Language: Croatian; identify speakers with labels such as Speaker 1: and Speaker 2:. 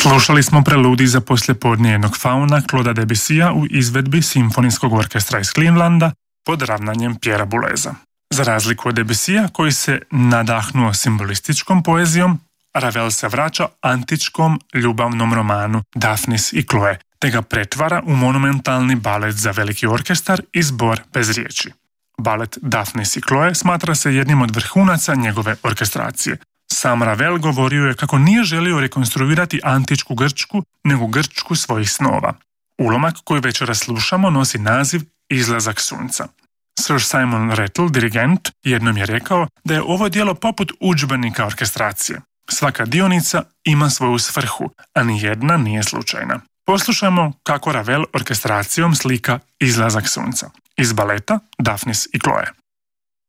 Speaker 1: Slušali smo preludij za poslijepodne jednog fauna Clauda Debussya u izvedbi Simfonijskog orkestra iz Clevelanda pod ravnanjem Pierrea Bouleza. Za razliku od Debussya, koji se nadahnuo simbolističkom poezijom, Ravel se vraća antičkom ljubavnom romanu Daphnis i Chloe, te ga pretvara u monumentalni balet za veliki orkestar i zbor bez riječi. Balet Daphnis i Chloe smatra se jednim od vrhunaca njegove orkestracije. Sam Ravel govorio je kako nije želio rekonstruirati antičku Grčku, nego Grčku svojih snova. Ulomak koji večeras slušamo nosi naziv Izlazak sunca. Sir Simon Rattle, dirigent, jednom je rekao da je ovo djelo poput udžbenika orkestracije. Svaka dionica ima svoju svrhu, a nijedna nije slučajna. Poslušajmo kako Ravel orkestracijom slika Izlazak sunca iz baleta Daphnis i Chloe.